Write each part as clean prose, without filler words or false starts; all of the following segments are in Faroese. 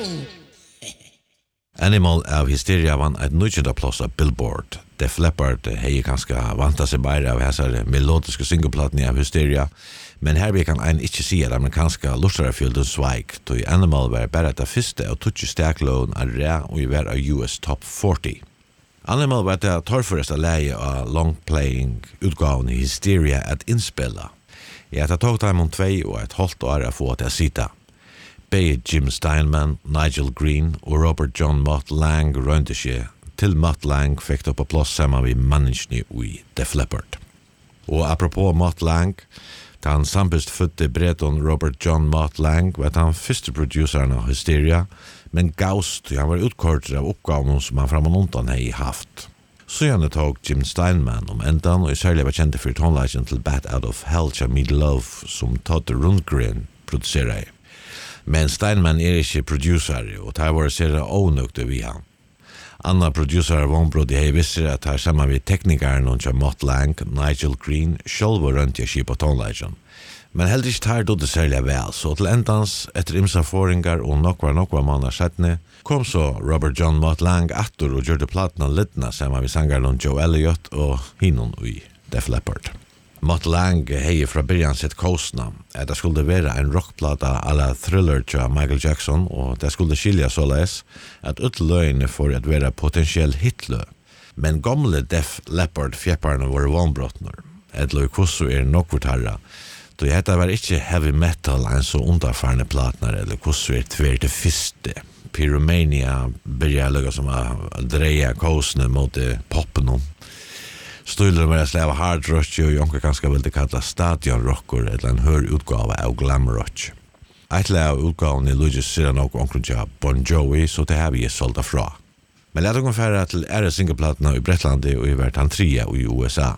Animal av Hysteria vann et nødgjønda plass av Billboard. Def Leppard hei kanskje vanta seg bare av hæsar melodiske singleplatene av Hysteria, men her kan ein ikke si at amerikanske lustarafylden sveik, tog Animal var bare det første av 20 steklån av rea og i hver av US Top 40. Animal var det torrføreste leie av long-playing utgaven i Hysteria at innspilla. Jeg har tog dem om 2,5 år å få til å sita. Begge Jim Steinman, Nigel Green og Robert John Mott Lang rønte seg til Mott Lang fikk det på plass sammen med manneskene i Def Leppard. Og apropos Mott Lang, da han sambist fødte Breton Robert John Mott Lang var han første produceren av Hysteria, men gaust han var utkortet av oppgaven som han framanundan hei haft. Så gjerne tog Jim Steinman om endan, og særlig var kjent for tonelagen til Bat Out of Hell til Meat Love som Todd Rundgren produserer. Men Steinman ikke producer, og det var sere ånøkte vi han. Anna producer vonbrod i visser at her sammen vi teknikeren og Mott Lang, Nigel Green, selv var rundt i skip på tonelagen. Men heller ikke her dodde særlig vel, så til endans, etter imsa foringar og nokvar mannar settene, kom så Robert John Mott Lang attor og gjørte platna littna sammen vi sangaren Joe Elliott og hinon i Def Leppard. Mott Lang hei fra byrjan sitt kostna at det skulle være en rockplata alla Thriller til Michael Jackson, og det skulle skilja såleis at utløyene for at være potensiell hitlø. Men gamle Def Leppard fjepparne var vonbrottner. Edløy Kusso nokvortarra, då dette var ikke heavy metal en så underfarne platner, eller Kusso tver til fyrste. Pyromania byrja lukka som a dreia kostene mot poppen om. Støyler var slava hard rock og jonka kanskje ville kalla stadion rocker eller en hør utgave av glam rock. Eitle av utgaven i Luigi Cyrano og onkrunja Bon Jovi, så det har vi solgt fra. Men lett å fære til ære singleplatene i Brettlandi og i hvert han 3 i USA.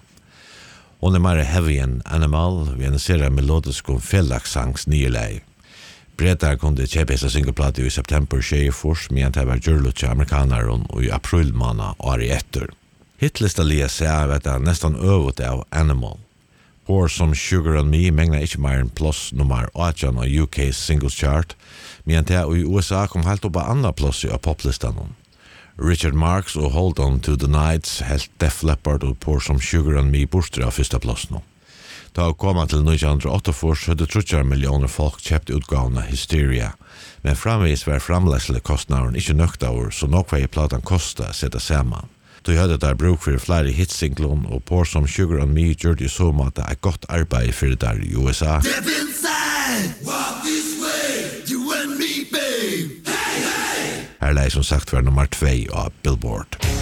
Hon mer heavy enn Animal, vi annonserer melodisk om fellakssangs nye lei. Brettar kunde kjøpe seg singleplate i september 24, men det var gjørlut til amerikaneren og i april måned året etter. Hitlista lia seg vet jeg nesten øvet av Animal. Pour Some Sugar on Me megna ikke mer enn plass nummer 18 av UK's singles chart, men det i USA kom helt opp av andre plass av poplistan. Richard Marx og Hold On To The Nights helt Def Leppard og Pour Some Sugar on Me borster av første plass nå. Da kom han til 1988 hadde 30 millioner folk kjøpt utgaven av Hysteria, men framvis var framlegselig kostnaren ikke nøkt av, så nok var i platan kosta å sette sammen. Du hadde der bruk for flere hitsinglon og Pour Some Sugar on Me gjør det så måte et godt arbeid for det der i USA. Step inside, walk this way, you and me, babe. Hey, hey! Her lei som sagt var nummer 2 av Billboard.